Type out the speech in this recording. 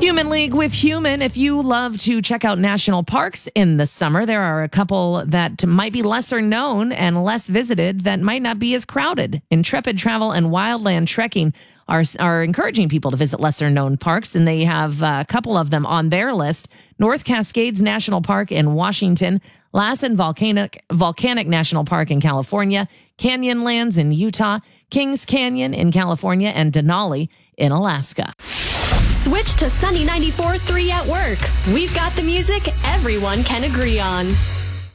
Human League with Human. If you love to check out national parks in the summer, there are a couple that might be lesser known and less visited that might not be as crowded. Intrepid Travel and Wildland Trekking are encouraging people to visit lesser known parks, and they have a couple of them on their list. North Cascades National Park in Washington, Lassen Volcanic National Park in California, Canyonlands in Utah, Kings Canyon in California, and Denali in Alaska. Switch to Sunny 94.3 at work. We've got the music everyone can agree on.